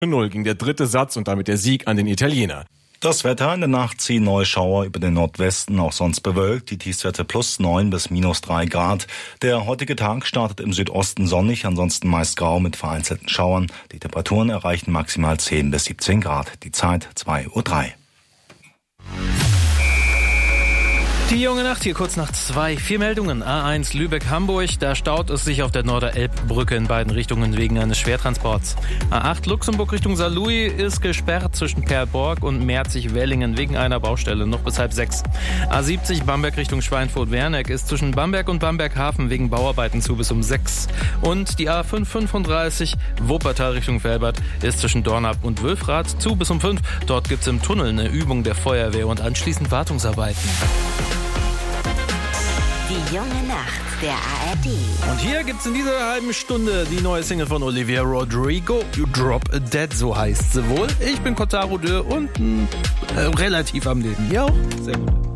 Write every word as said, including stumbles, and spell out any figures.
null ging der dritte Satz und damit der Sieg an den Italiener. Das Wetter: in der Nacht ziehen neue Schauer über den Nordwesten, auch sonst bewölkt. Die Tiefstwerte plus neun bis minus drei Grad. Der heutige Tag startet im Südosten sonnig, ansonsten meist grau mit vereinzelten Schauern. Die Temperaturen erreichen maximal zehn bis siebzehn Grad. Die Zeit zwei Uhr drei. Die junge Nacht hier kurz nach zwei. Vier Meldungen. A eins Lübeck-Hamburg. Da staut es sich auf der Norderelbbrücke in beiden Richtungen wegen eines Schwertransports. A acht Luxemburg Richtung Saarlouis ist gesperrt zwischen Perlborg und Merzig-Wellingen wegen einer Baustelle. Noch bis halb sechs. A siebzig Bamberg Richtung Schweinfurt-Werneck ist zwischen Bamberg und Bamberg-Hafen wegen Bauarbeiten zu bis um sechs. Und die A fünf fünfunddreißig Wuppertal Richtung Velbert ist zwischen Dornap und Wülfrath zu bis um fünf. Dort gibt es im Tunnel eine Übung der Feuerwehr und anschließend Wartungsarbeiten. Die junge Nacht der A R D. Und hier gibt's in dieser halben Stunde die neue Single von Olivia Rodrigo, You Drop Dead, so heißt sie wohl. Ich bin Kotaro Dö und äh, relativ am Leben. Ja, sehr gut.